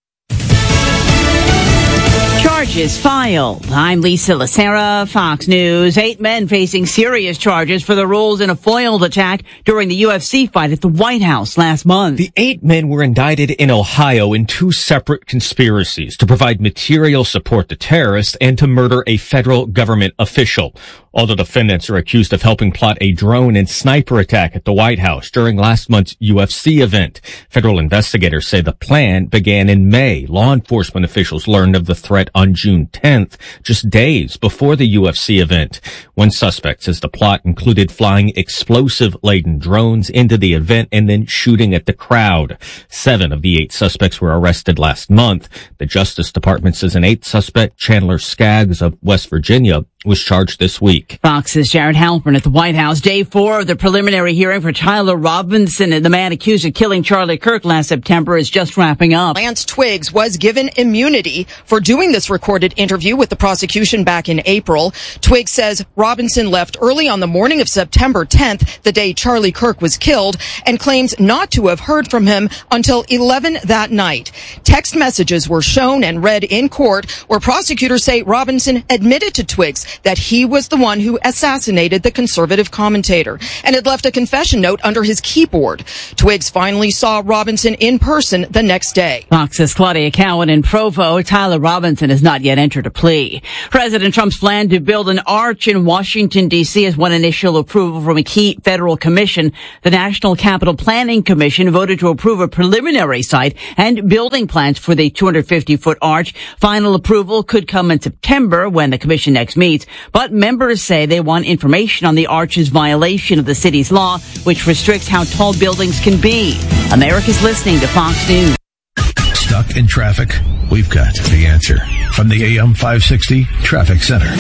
Charges filed. I'm Lisa Lacera, Fox News. 8 men facing serious charges for their roles in a foiled attack during the UFC fight at the White House last month. The 8 men were indicted in Ohio in 2 separate conspiracies to provide material support to terrorists and to murder a federal government official. All the defendants are accused of helping plot a drone and sniper attack at the White House during last month's UFC event. Federal investigators say the plan began in May. Law enforcement officials learned of the threat on June 10th, just days before the UFC event. One suspect says the plot included flying explosive-laden drones into the event and then shooting at the crowd. 7 of the 8 suspects were arrested last month. The Justice Department says an 8th suspect, Chandler Skaggs of West Virginia, was charged this week. Fox's Jared Halpern at the White House. Day 4 of the preliminary hearing for Tyler Robinson, the man accused of killing Charlie Kirk last September, is just wrapping up. Lance Twiggs was given immunity for doing this recorded interview with the prosecution back in April. Twiggs says Robinson left early on the morning of September 10th, the day Charlie Kirk was killed, and claims not to have heard from him until 11 that night. Text messages were shown and read in court where prosecutors say Robinson admitted to Twiggs that he was the one who assassinated the conservative commentator and had left a confession note under his keyboard. Twiggs finally saw Robinson in person the next day. Fox's Claudia Cowan in Provo. Tyler Robinson has not yet entered a plea. President Trump's plan to build an arch in Washington, D.C. has won initial approval from a key federal commission. The National Capital Planning Commission voted to approve a preliminary site and building plans for the 250-foot arch. Final approval could come in September when the commission next meets, but members say they want information on the arch's violation of the city's law, which restricts how tall buildings can be. America's listening to Fox News. Stuck in traffic? We've got the answer from the AM 560 Traffic Center.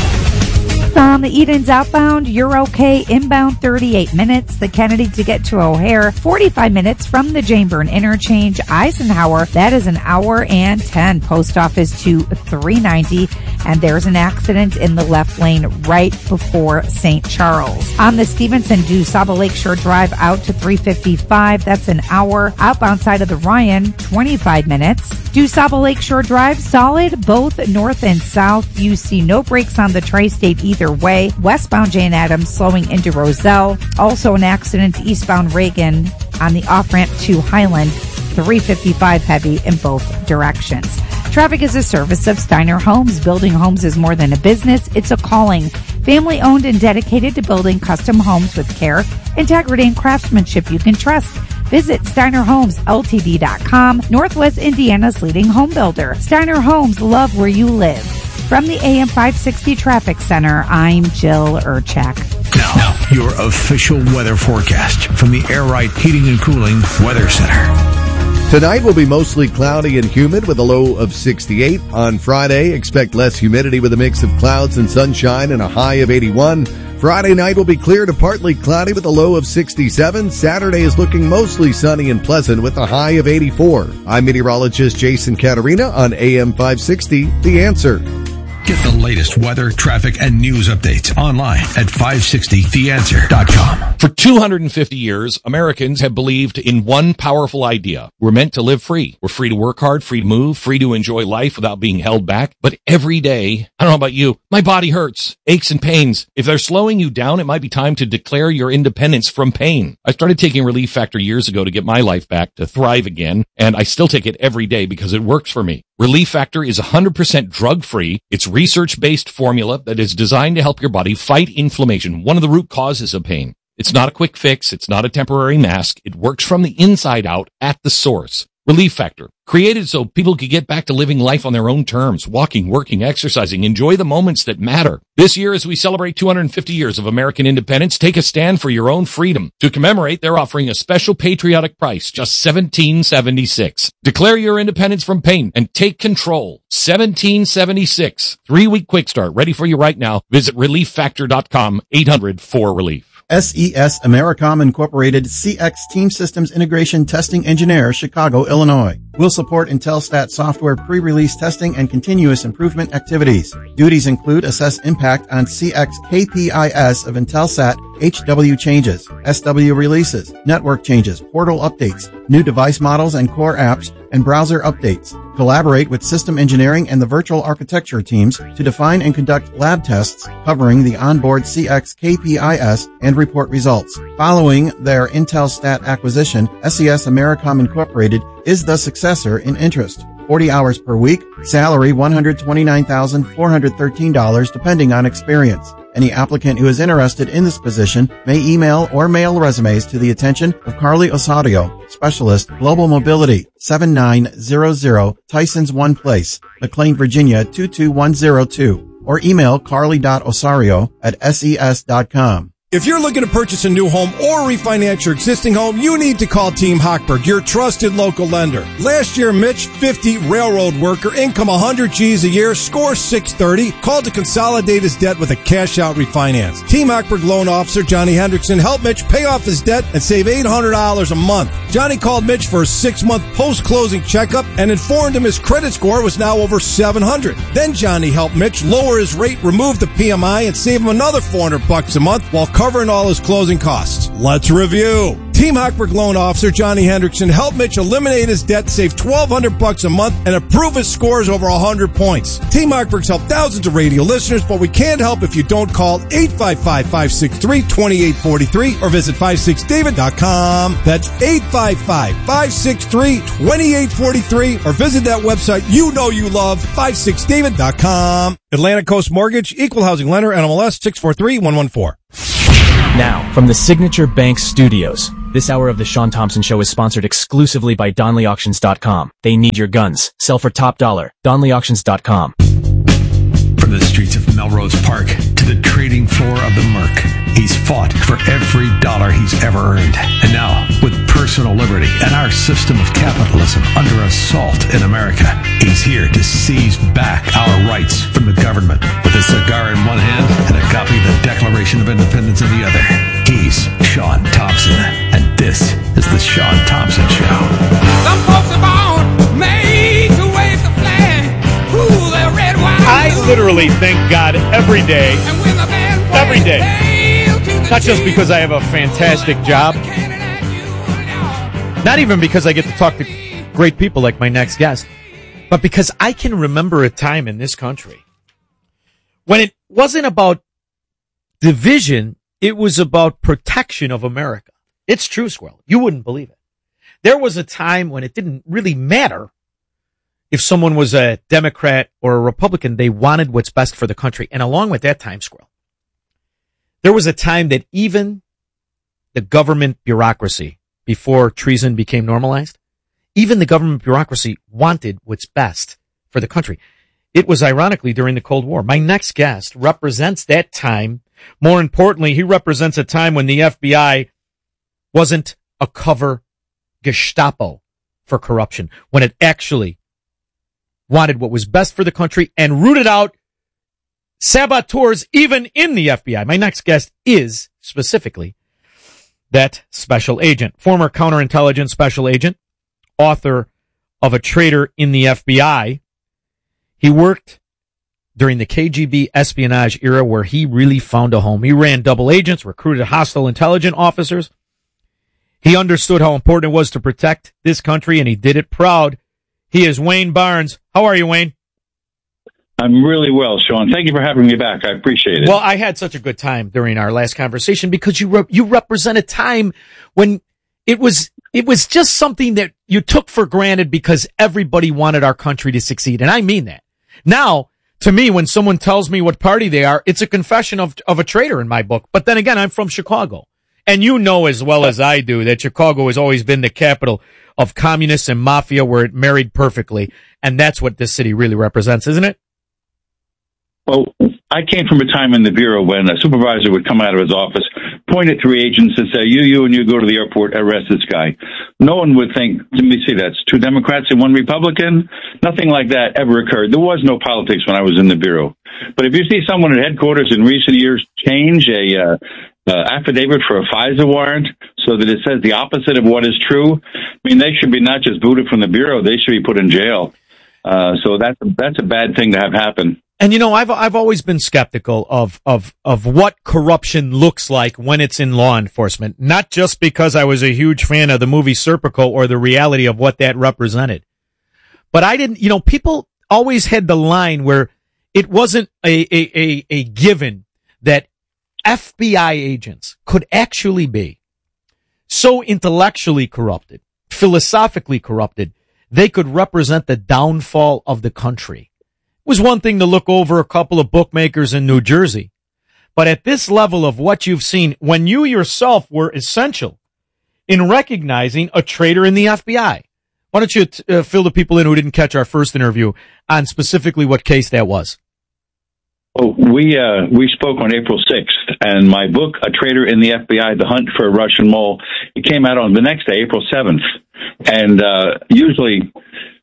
On the Edens outbound, you're okay. Inbound, 38 minutes. The Kennedy to get to O'Hare, 45 minutes from the Jane Byrne interchange. Eisenhower, that is an hour and 10. Post office to 390. And there's an accident in the left lane right before St. Charles. On the Stevenson DuSable Lakeshore Drive out to 355, that's an hour. Outbound side of the Ryan, 25 minutes. DuSable Lakeshore Drive, solid both north and south. You see no brakes on the Tri-State either way. Westbound Jane Addams slowing into Roselle. Also an accident eastbound Reagan on the off-ramp to Highland, 355 heavy in both directions. Traffic is a service of Steiner Homes. Building homes is more than a business, it's a calling. Family owned and dedicated to building custom homes with care, integrity, and craftsmanship you can trust. Visit SteinerHomesLTD.com, Northwest Indiana's leading home builder. Steiner Homes, love where you live. From the AM 560 Traffic Center, I'm Jill Urchak. Now, your official weather forecast from the Air Right Heating and Cooling Weather Center. Tonight will be mostly cloudy and humid with a low of 68. On Friday, expect less humidity with a mix of clouds and sunshine and a high of 81. Friday night will be clear to partly cloudy with a low of 67. Saturday is looking mostly sunny and pleasant with a high of 84. I'm meteorologist Jason Caterina on AM 560, The Answer. Get the latest weather, traffic, and news updates online at 560theanswer.com. For 250 years, Americans have believed in one powerful idea. We're meant to live free. We're free to work hard, free to move, free to enjoy life without being held back. But every day, I don't know about you, my body hurts, aches and pains. If they're slowing you down, it might be time to declare your independence from pain. I started taking Relief Factor years ago to get my life back, to thrive again, and I still take it every day because it works for me. Relief Factor is 100% drug-free. It's research-based formula that is designed to help your body fight inflammation, one of the root causes of pain. It's not a quick fix. It's not a temporary mask. It works from the inside out at the source. Relief Factor, created so people could get back to living life on their own terms, walking, working, exercising, enjoy the moments that matter. This year, as we celebrate 250 years of American independence, take a stand for your own freedom. To commemorate, they're offering a special patriotic price, just $17.76. Declare your independence from pain and take control. $17.76. 3-week quick start, ready for you right now. Visit ReliefFactor.com, 800-4RELIEF. SES Americom Incorporated CX Team Systems Integration Testing Engineer, Chicago, Illinois. Will support Intelstat software pre-release testing and continuous improvement activities. Duties include assess impact on CX KPIs of Intelsat HW changes, SW releases, network changes, portal updates, new device models and core apps, and browser updates. Collaborate with system engineering and the virtual architecture teams to define and conduct lab tests covering the onboard CX KPIs and report results. Following their Intelstat acquisition, SES Americom Incorporated is the successor in interest. 40 hours per week, salary $129,413 depending on experience. Any applicant who is interested in this position may email or mail resumes to the attention of Carly Osario, Specialist, Global Mobility, 7900 Tyson's One Place, McLean, Virginia 22102, or email carly.osario@ses.com. If you're looking to purchase a new home or refinance your existing home, you need to call Team Hochberg, your trusted local lender. Last year, Mitch, 50, railroad worker, income 100 G's a year, score 630, called to consolidate his debt with a cash-out refinance. Team Hochberg loan officer Johnny Hendrickson helped Mitch pay off his debt and save $800 a month. Johnny called Mitch for a 6-month post-closing checkup and informed him his credit score was now over 700. Then Johnny helped Mitch lower his rate, remove the PMI, and save him another $400 a month while covering all his closing costs. Let's review. Team Hochberg loan officer Johnny Hendrickson helped Mitch eliminate his debt, save $1,200 a month, and improve his scores over 100 points. Team Hochberg's helped thousands of radio listeners, but we can't help if you don't call 855-563-2843 or visit 56david.com. That's 855-563-2843 or visit that website you know you love, 56david.com. Atlantic Coast Mortgage, Equal Housing Lender, NMLS 643114. Now, from the Signature Bank Studios, this hour of the Sean Thompson Show is sponsored exclusively by DonleyAuctions.com. They need your guns. Sell for top dollar. DonleyAuctions.com. From the streets of Melrose Park to the trading floor of the Merc, he's fought for every dollar he's ever earned. And now, with personal liberty and our system of capitalism under assault in America, he's here to seize back our rights from the government. With a cigar in one hand and a copy of the Declaration of Independence in the other, he's Sean Thompson. And this is the Sean Thompson Show. Some folks are born made to wave the flag. Ooh, they're red, white, I literally thank God every day. Every day. Not just because I have a fantastic job. Not even because I get to talk to great people like my next guest. But because I can remember a time in this country when it wasn't about division, it was about protection of America. It's true, Squirrel. You wouldn't believe it. There was a time when it didn't really matter if someone was a Democrat or a Republican. They wanted what's best for the country. And along with that time, Squirrel, there was a time that even the government bureaucracy, before treason became normalized, even the government bureaucracy wanted what's best for the country. It was ironically during the Cold War. My next guest represents that time. More importantly, he represents a time when the FBI wasn't a cover Gestapo for corruption, when it actually wanted what was best for the country and rooted out saboteurs even in the FBI. My next guest is specifically that special agent, former counterintelligence special agent, author of A Traitor in the FBI. He worked during the KGB espionage era where he really found a home. He ran double agents, recruited hostile intelligence officers. He understood how important it was to protect this country, and he did it proud. He is Wayne Barnes. How are you, Wayne? I'm really well, Sean. Thank you for having me back. I appreciate it. Well, I had such a good time during our last conversation because you represent a time when it was just something that you took for granted because everybody wanted our country to succeed. And I mean that. Now, to me, when someone tells me what party they are, it's a confession of a traitor in my book. But then again, I'm from Chicago. And you know as well as I do that Chicago has always been the capital of communists and mafia where it married perfectly. And that's what this city really represents, isn't it? Well, I came from a time in the Bureau when a supervisor would come out of his office, point at three agents and say, you go to the airport, arrest this guy. No one would think, let me see, that's two Democrats and one Republican. Nothing like that ever occurred. There was no politics when I was in the Bureau. But if you see someone at headquarters in recent years change a affidavit for a FISA warrant so that it says the opposite of what is true, I mean, they should be not just booted from the Bureau, they should be put in jail. So that's a bad thing to have happen. And you know, I've always been skeptical of what corruption looks like when it's in law enforcement, not just because I was a huge fan of the movie Serpico or the reality of what that represented. But I didn't, people always had the line where it wasn't a given that FBI agents could actually be so intellectually corrupted, philosophically corrupted, they could represent the downfall of the country. It was one thing to look over a couple of bookmakers in New Jersey, but at this level of what you've seen, when you yourself were essential in recognizing a traitor in the FBI, why don't you fill the people in who didn't catch our first interview on specifically what case that was? Oh, we spoke on April 6th, and my book, A Traitor in the FBI, The Hunt for a Russian Mole, it came out on the next day, April 7th. And usually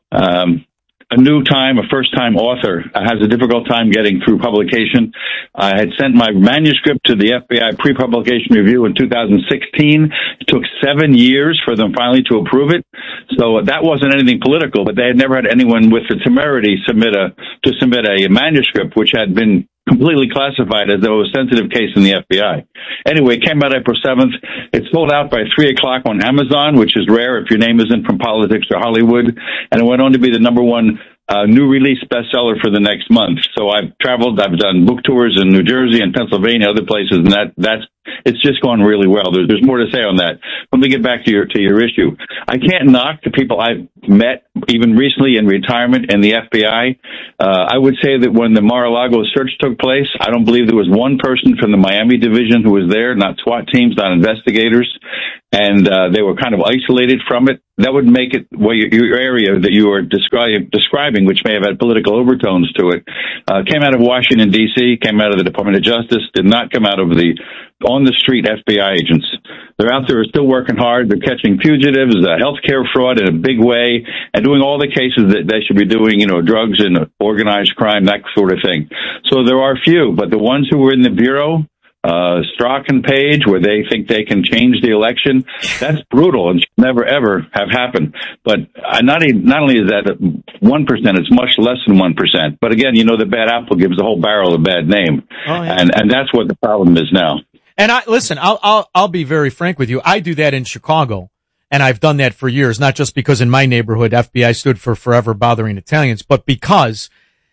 a first-time author has a difficult time getting through publication. I had sent my manuscript to the FBI pre-publication review in 2016. It took 7 years for them finally to approve it. So that wasn't anything political, but they had never had anyone with the temerity submit a manuscript which had been completely classified as though it was a sensitive case in the FBI. Anyway, it came out April 7th. It sold out by 3 o'clock on Amazon, which is rare if your name isn't from politics or Hollywood. And it went on to be the number one new release bestseller for the next month. So I've traveled, I've done book tours in New Jersey and Pennsylvania, other places, and it's just gone really well. There's more to say on that. Let me get back to your issue. I can't knock the people I've met, even recently in retirement in the FBI. I would say that when the Mar-a-Lago search took place, I don't believe there was one person from the Miami division who was there, not SWAT teams, not investigators, and they were kind of isolated from it. That would make it, well, your area that you were describing, which may have had political overtones to it, came out of Washington, D.C., came out of the Department of Justice, did not come out of the on-the-street FBI agents. They're out there still working hard. They're catching fugitives, healthcare fraud in a big way, and doing all the cases that they should be doing, drugs and organized crime, that sort of thing. So there are few, but the ones who were in the Bureau, Strzok and Page, where they think they can change the election, that's brutal and should never, ever have happened. But not only is that 1%, it's much less than 1%. But again, the bad apple gives the whole barrel a bad name. Oh, yeah. And that's what the problem is now. And I'll be very frank with you. I do that in Chicago, and I've done that for years, not just because in my neighborhood, FBI stood for Forever Bothering Italians, but because,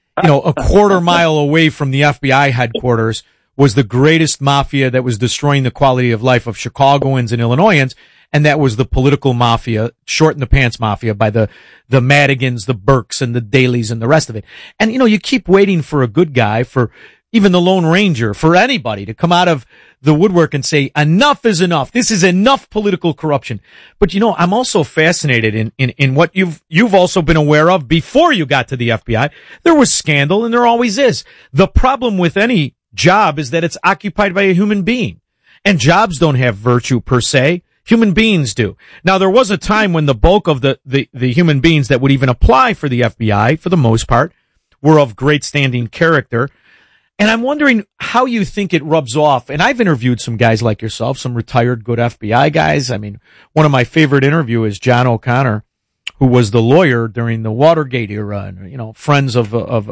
a quarter mile away from the FBI headquarters was the greatest mafia that was destroying the quality of life of Chicagoans and Illinoisans, and that was the political mafia, short in the pants mafia, by the Madigans, the Burks, and the Dailies, and the rest of it. And, you keep waiting for a good guy, for even the Lone Ranger, for anybody to come out of the woodwork and say, enough is enough. This is enough political corruption. But, I'm also fascinated in what you've also been aware of before you got to the FBI. There was scandal, and there always is. The problem with any job is that it's occupied by a human being, and jobs don't have virtue per se. Human beings do. Now, there was a time when the bulk of the human beings that would even apply for the FBI, for the most part, were of great standing character. And I'm wondering how you think it rubs off. And I've interviewed some guys like yourself, some retired good FBI guys. I mean, one of my favorite interviews is John O'Connor, who was the lawyer during the Watergate era, and, friends of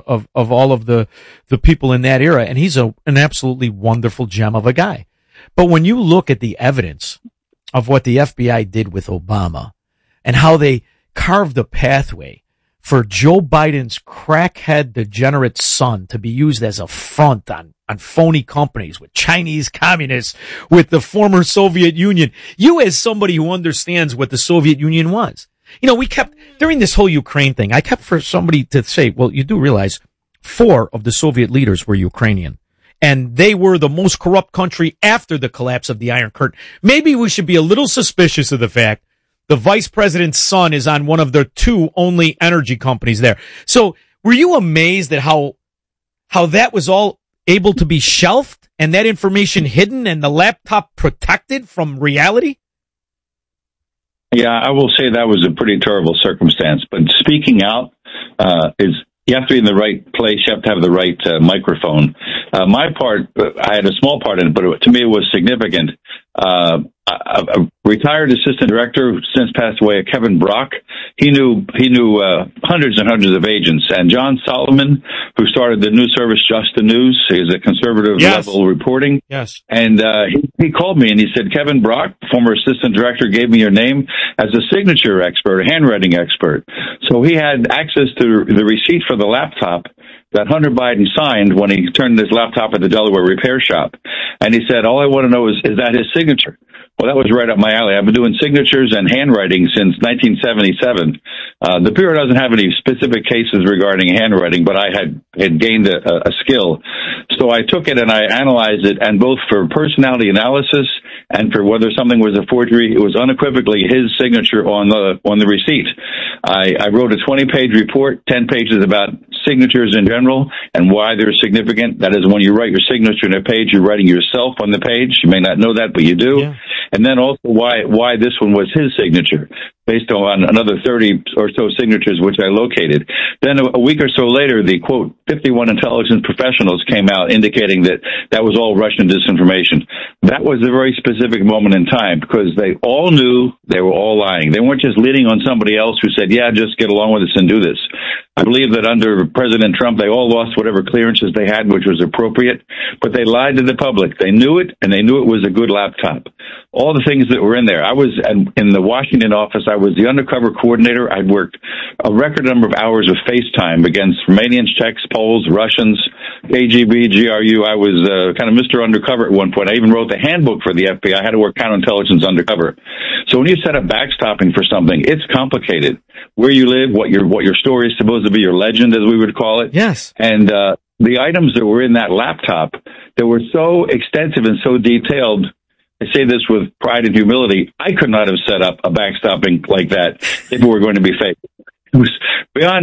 all of the people in that era. And he's an absolutely wonderful gem of a guy. But when you look at the evidence of what the FBI did with Obama and how they carved a pathway for Joe Biden's crackhead degenerate son to be used as a front on phony companies with Chinese communists, with the former Soviet Union. You, as somebody who understands what the Soviet Union was, we kept, during this whole Ukraine thing, I kept for somebody to say, well, you do realize 4 of the Soviet leaders were Ukrainian, and they were the most corrupt country after the collapse of the Iron Curtain. Maybe we should be a little suspicious of the fact the vice president's son is on one of the 2 only energy companies there. So were you amazed at how that was all able to be shelved and that information hidden and the laptop protected from reality? Yeah, I will say that was a pretty terrible circumstance. But speaking out you have to be in the right place. You have to have the right microphone. My part, I had a small part in it, but to me it was significant. A retired assistant director who since passed away, Kevin Brock. He knew hundreds and hundreds of agents. And John Solomon, who started the news service Just the News, is a conservative level reporting. Yes. And he called me and he said, Kevin Brock, former assistant director, gave me your name as a signature expert, a handwriting expert. So he had access to the receipt for the laptop that Hunter Biden signed when he turned his laptop at the Delaware repair shop. And he said, all I want to know is that his signature? Well, that was right up my alley. I've been doing signatures and handwriting since 1977. The Bureau doesn't have any specific cases regarding handwriting, but I had gained a skill. So I took it and I analyzed it, and both for personality analysis and for whether something was a forgery, it was unequivocally his signature on the receipt. I wrote a 20-page report, 10 pages about signatures in general and why they're significant. That is, when you write your signature on a page, you're writing yourself on the page. You may not know that, but you do. Yeah. And then also why this one was his signature, based on another 30 or so signatures which I located. Then a week or so later, the, quote, 51 intelligence professionals came out indicating that was all Russian disinformation. That was a very specific moment in time because they all knew they were all lying. They weren't just leaning on somebody else who said, yeah, just get along with us and do this. I believe that under President Trump, they all lost whatever clearances they had, which was appropriate, but they lied to the public. They knew it, and they knew it was a good laptop. All the things that were in there. I was in the Washington office. I was the undercover coordinator. I'd worked a record number of hours of FaceTime against Romanians, Czechs, Poles, Russians, KGB, GRU. I was kind of Mr. Undercover at one point. I even wrote the handbook for the FBI. I had to work counterintelligence undercover. So when you set up backstopping for something, it's complicated. Where you live, what your story is supposed to be, your legend, as we would call it. Yes. And the items that were in that laptop that were so extensive and so detailed, I say this with pride and humility, I could not have set up a backstopping like that if it were going to be fake. It was beyond